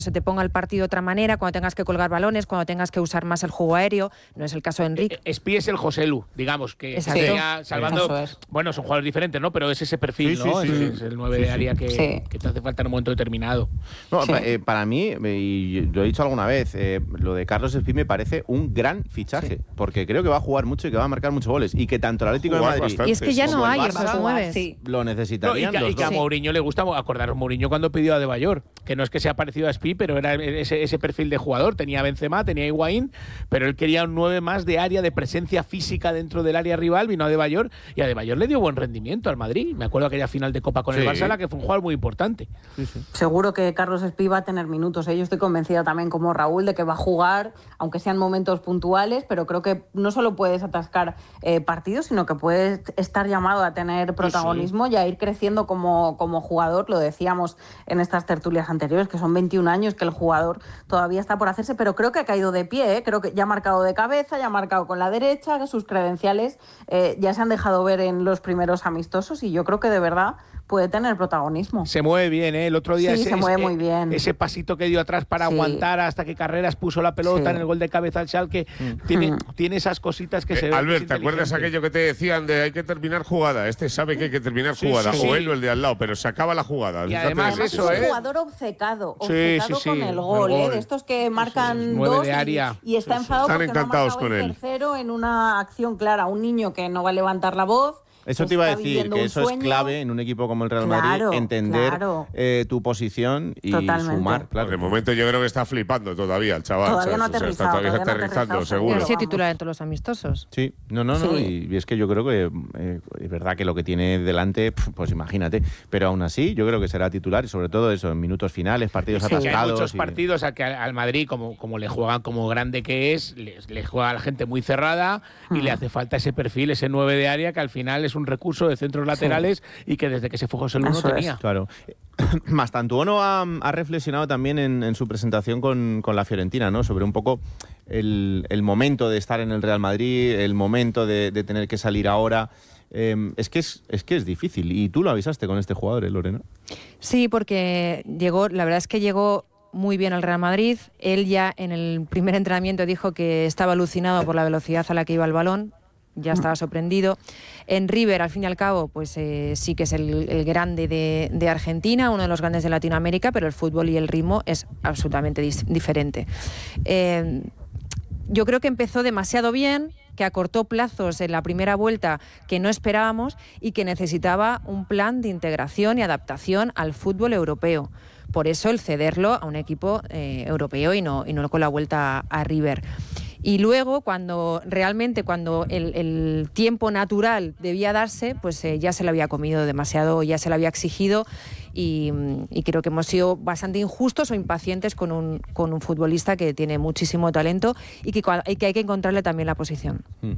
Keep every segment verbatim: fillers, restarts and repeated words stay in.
se te ponga el partido de otra manera, cuando tengas que colgar balones, cuando tengas que usar más el juego aéreo. No es el caso de Enrique. Espi es el Joselu, digamos, que Exacto. sería, salvando, es. bueno, son jugadores diferentes, ¿no? Pero es ese perfil, Sí, ¿no? sí, sí. Es, es el nueve Sí, de sí. área que, Sí. que te hace falta en un momento determinado. No, Sí. pa- eh, para mí, eh, y lo he dicho alguna vez, eh, lo de Carlos Espí me parece un gran fichaje, Sí. porque creo que va a jugar mucho y que va a marcar muchos goles, y que tanto el Atlético de Jugar Madrid bastante. Y es que ya como no el hay Barça esos nueve. Sí. lo No, y necesitarían que, y los que a dos. Mourinho le gusta, acordaros Mourinho cuando pidió a De Bayor, que no es que sea parecido a Espi, pero era ese, ese perfil de jugador. Tenía Benzema, tenía Higuaín, pero él quería un nueve más de área, de presencia física dentro del área rival. Vino a De Bayor y a De Bayor le dio buen rendimiento al Madrid. Me acuerdo aquella final de Copa con el Sí. Barça, la que fue un jugador muy importante. Seguro que Carlos Espí va a tener minutos. ¿eh? Yo estoy convencida también, como Raúl, de que va a jugar, aunque sean momentos puntuales, pero creo que no solo puedes atascar eh, partidos, sino que puedes estar llamado a tener protagonismo y a ir creciendo como, como jugador. Lo decíamos en estas tertulias anteriores, que son veintiún años, que el jugador todavía está por hacerse, pero creo que ha caído de pie. ¿eh? Creo que ya ha marcado de cabeza, ya ha marcado con la derecha, que sus credenciales eh, ya se han dejado ver en los primeros amistosos, y yo creo que de verdad puede tener protagonismo. Se mueve bien, ¿eh? El otro día Sí, ese, se mueve ese- muy bien. ese pasito que dio atrás para Sí. aguantar hasta que Carreras puso la pelota Sí. en el gol de cabeza al Schalke, tiene, tiene esas cositas que se Eh, ven. Albert, es ¿te acuerdas inteligente. aquello que te decían de hay que terminar jugada? Este sabe que hay que terminar Sí, jugada, sí, o sí. él o el de al lado, pero se acaba la jugada. Y Fíjate además de Además, eso, es un ¿eh? jugador obcecado, Sí, obcecado sí, sí, con el el gol, gol. ¿eh? De estos que marcan nueve dos de y- área. y, está Sí, sí. enfadado Están porque encantados no ha marcado con el él. tercero en una acción clara. Un niño que no va a levantar la voz. Eso que te iba a está decir, viviendo que un eso es sueño. clave en un equipo como el Real Claro, Madrid, entender claro. eh, tu posición y Totalmente. sumar, claro. De momento yo creo que está flipando todavía el chaval. Todavía no ha ¿sabes? O sea, está aterrizado, todavía todavía no ha aterrizando, aterrizado, seguro. Ha sido vamos. titular en todos los amistosos. Sí, no, no, no, Sí. y, y es que yo creo que eh, es verdad que lo que tiene delante, pf, pues imagínate, pero aún así yo creo que será titular y sobre todo eso, en minutos finales, partidos Sí. Que hay atascados. muchos y- partidos a que al al Madrid, como, como le juegan como grande que es, le, le juega a la gente muy cerrada y Hmm. le hace falta ese perfil, ese nueve de área, que al final es un recurso de centros laterales y que desde que se fue José Lu no Eso es. tenía. Claro. Mastantuono ha, ha reflexionado también en, en su presentación con, con la Fiorentina, ¿no? Sobre un poco el, el momento de estar en el Real Madrid, el momento de, de tener que salir ahora. Eh, es, que es, es que es difícil. Y tú lo avisaste con este jugador, ¿eh, Lorena? Sí, porque llegó, la verdad es que llegó muy bien al Real Madrid. Él ya en el primer entrenamiento dijo que estaba alucinado por la velocidad a la que iba el balón. Ya estaba sorprendido. En River, al fin y al cabo, pues eh, sí que es el, el grande de, de Argentina, uno de los grandes de Latinoamérica, pero el fútbol y el ritmo es absolutamente dis- diferente. Eh, yo creo que empezó demasiado bien, que acortó plazos en la primera vuelta que no esperábamos y que necesitaba un plan de integración y adaptación al fútbol europeo. Por eso el cederlo a un equipo eh, europeo y no, y no con la vuelta a, a River. Y luego, cuando realmente, cuando el, el tiempo natural debía darse, pues eh, ya se lo había comido demasiado, ya se lo había exigido y, y creo que hemos sido bastante injustos o impacientes con un, con un futbolista que tiene muchísimo talento y que, y que hay que encontrarle también la posición. Mm.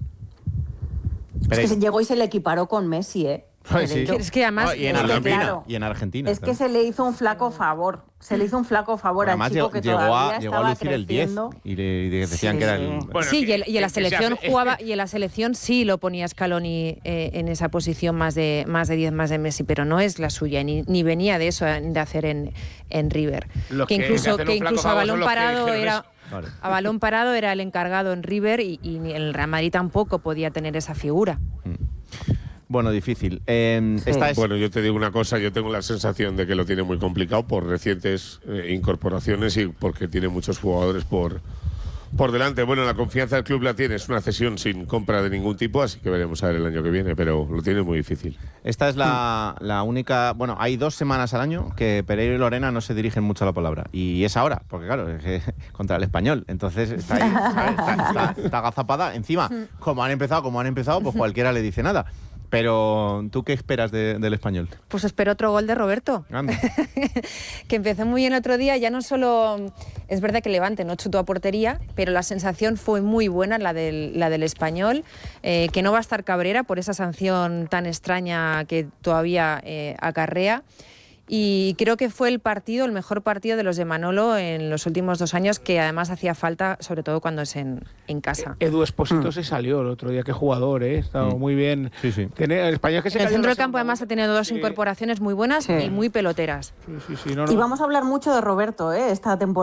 Es Pero- que se llegó y se le equiparó con Messi, ¿eh? Ay, De sí. hecho, Es que además... No, y en es que, Argentina. claro, y en Argentina. Es que claro. se le hizo un flaco favor. Se le hizo un flaco favor al Además, chico llegó, que llegó todavía a, llegó a estaba lucir el diez creciendo. y le, y decían Sí, que era sí. el... Bueno, sí, que- y, el- y en la que- que se selección hace- jugaba, y en la selección sí lo ponía Scaloni eh, en esa posición más de más de diez, más de Messi, pero no es la suya, ni, ni venía de eso de hacer en, en River. Los que que incluso, hacen un que flaco incluso a favor balón son los que parado dijeron era eso. Vale. a balón parado era el encargado en River y, y ni en el Real Madrid tampoco podía tener esa figura. Bueno, difícil. Eh, Sí. esta es... Bueno, yo te digo una cosa, yo tengo la sensación de que lo tiene muy complicado por recientes eh, incorporaciones y porque tiene muchos jugadores por, por delante. Bueno, la confianza del club la tiene, es una cesión sin compra de ningún tipo, así que veremos a ver el año que viene, pero lo tiene muy difícil. Esta es la, la única... Bueno, hay dos semanas al año que Pereiro y Lorena no se dirigen mucho a la palabra. Y es ahora, porque claro, es que contra el Español. Entonces está ahí, ¿sabes? Está, está- está agazapada. Encima, como han empezado, como han empezado, pues cualquiera le dice nada. Pero, ¿tú qué esperas de- del Español? Pues espero otro gol de Roberto. Anda. Que empezó muy bien el otro día, ya no solo es verdad que Levante no chutó a portería, pero la sensación fue muy buena, la del, la del Español, eh, que no va a estar Cabrera por esa sanción tan extraña que todavía eh, acarrea. Y creo que fue el partido, el mejor partido de los de Manolo en los últimos dos años, que además hacía falta, sobre todo cuando es en, en casa. Edu Espósito Mm. se salió el otro día, qué jugador, ¿eh? Estaba Mm. muy bien. Sí, sí. Tiene, el español que se En el cayó en centro la del campo segunda además ha vuelta. tenido dos Sí. incorporaciones muy buenas Sí. y muy peloteras. Sí, sí, sí, no, no. Y vamos a hablar mucho de Roberto, ¿eh? Esta temporada.